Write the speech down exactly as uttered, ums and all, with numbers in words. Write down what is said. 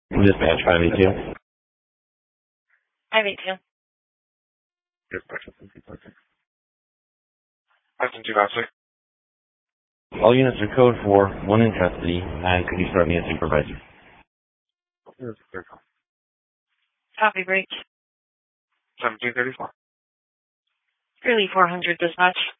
Dispatch five eight two. five eight two. Dispatch five two five six. All units are code four, one in custody, and could you start me a supervisor? Copy break. seventeen thirty-four. Early four hundred dispatch.